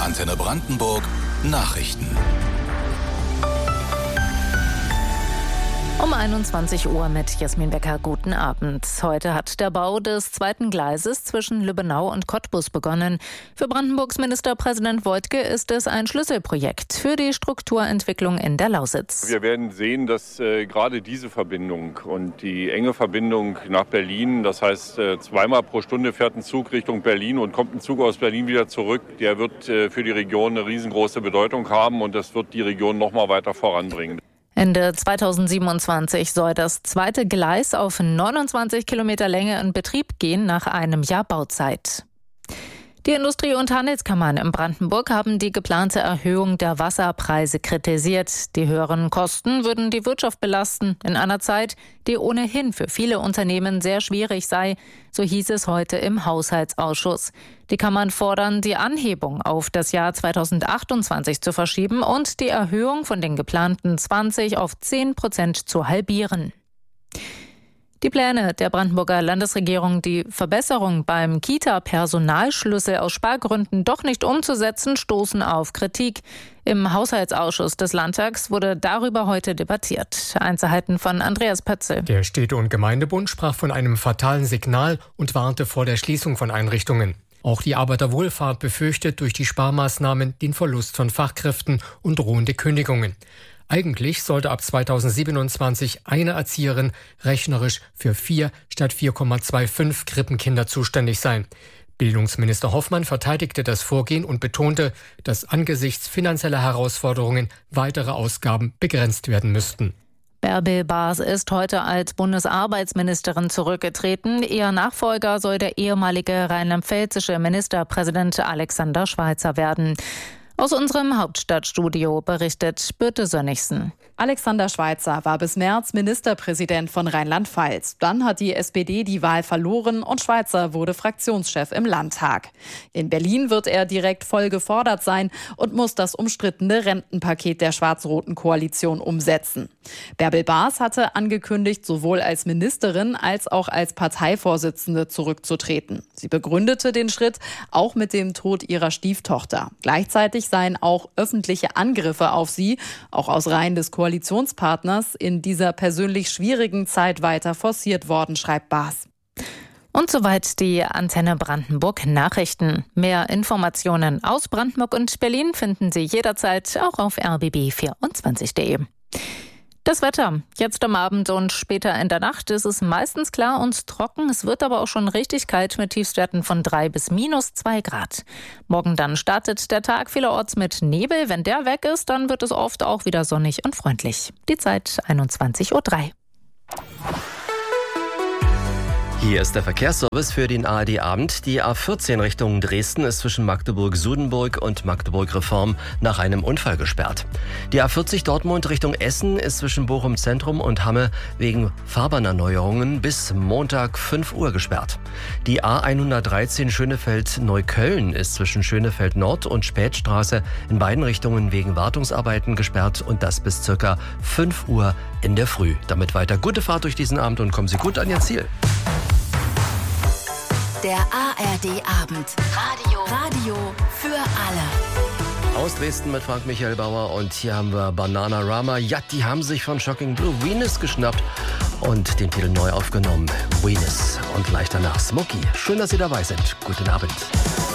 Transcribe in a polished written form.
Antenne Brandenburg Nachrichten. Um 21 Uhr mit Jasmin Becker. Guten Abend. Heute hat der Bau des zweiten Gleises zwischen Lübbenau und Cottbus begonnen. Für Brandenburgs Ministerpräsident Woidke ist es ein Schlüsselprojekt für die Strukturentwicklung in der Lausitz. Wir werden sehen, dass gerade diese Verbindung und die enge Verbindung nach Berlin, das heißt zweimal pro Stunde fährt ein Zug Richtung Berlin und kommt ein Zug aus Berlin wieder zurück, der wird für die Region eine riesengroße Bedeutung haben und das wird die Region noch mal weiter voranbringen. Ende 2027 soll das zweite Gleis auf 29 Kilometer Länge in Betrieb gehen nach einem Jahr Bauzeit. Die Industrie- und Handelskammern in Brandenburg haben die geplante Erhöhung der Wasserpreise kritisiert. Die höheren Kosten würden die Wirtschaft belasten in einer Zeit, die ohnehin für viele Unternehmen sehr schwierig sei, so hieß es heute im Haushaltsausschuss. Die Kammern fordern, die Anhebung auf das Jahr 2028 zu verschieben und die Erhöhung von den geplanten 20 auf 10% zu halbieren. Die Pläne der Brandenburger Landesregierung, die Verbesserung beim Kita-Personalschlüssel aus Spargründen doch nicht umzusetzen, stoßen auf Kritik. Im Haushaltsausschuss des Landtags wurde darüber heute debattiert. Einzelheiten von Andreas Pötzl. Der Städte- und Gemeindebund sprach von einem fatalen Signal und warnte vor der Schließung von Einrichtungen. Auch die Arbeiterwohlfahrt befürchtet durch die Sparmaßnahmen den Verlust von Fachkräften und drohende Kündigungen. Eigentlich sollte ab 2027 eine Erzieherin rechnerisch für 4 statt 4,25 Krippenkinder zuständig sein. Bildungsminister Hoffmann verteidigte das Vorgehen und betonte, dass angesichts finanzieller Herausforderungen weitere Ausgaben begrenzt werden müssten. Bärbel Baas ist heute als Bundesarbeitsministerin zurückgetreten. Ihr Nachfolger soll der ehemalige rheinland-pfälzische Ministerpräsident Alexander Schweitzer werden. Aus unserem Hauptstadtstudio berichtet Birte Sönnigsen. Alexander Schweitzer war bis März Ministerpräsident von Rheinland-Pfalz. Dann hat die SPD die Wahl verloren und Schweitzer wurde Fraktionschef im Landtag. In Berlin wird er direkt voll gefordert sein und muss das umstrittene Rentenpaket der schwarz-roten Koalition umsetzen. Bärbel Baas hatte angekündigt, sowohl als Ministerin als auch als Parteivorsitzende zurückzutreten. Sie begründete den Schritt auch mit dem Tod ihrer Stieftochter. Gleichzeitig seien auch öffentliche Angriffe auf sie, auch aus Reihen des Koalitionspartners, in dieser persönlich schwierigen Zeit weiter forciert worden, schreibt Baas. Und soweit die Antenne Brandenburg Nachrichten. Mehr Informationen aus Brandenburg und Berlin finden Sie jederzeit auch auf rbb24.de. Das Wetter. Jetzt am Abend und später in der Nacht ist es meistens klar und trocken. Es wird aber auch schon richtig kalt mit Tiefstwerten von 3 bis -2 Grad. Morgen dann startet der Tag vielerorts mit Nebel. Wenn der weg ist, dann wird es oft auch wieder sonnig und freundlich. Die Zeit 21:03 Uhr. Hier ist der Verkehrsservice für den ARD-Abend. Die A14 Richtung Dresden ist zwischen Magdeburg-Sudenburg und Magdeburg-Reform nach einem Unfall gesperrt. Die A40 Dortmund Richtung Essen ist zwischen Bochum Zentrum und Hamme wegen Fahrbahnerneuerungen bis Montag 5 Uhr gesperrt. Die A113 Schönefeld-Neukölln ist zwischen Schönefeld Nord und Spätstraße in beiden Richtungen wegen Wartungsarbeiten gesperrt und das bis ca. 5 Uhr in der Früh. Damit weiter gute Fahrt durch diesen Abend und kommen Sie gut an Ihr Ziel. Der ARD-Abend. Radio für alle. Aus Dresden mit Frank Michael Bauer und hier haben wir Bananarama. Ja, die haben sich von Shocking Blue Venus geschnappt und den Titel neu aufgenommen. Venus und gleich danach Smokey. Schön, dass Sie dabei sind. Guten Abend.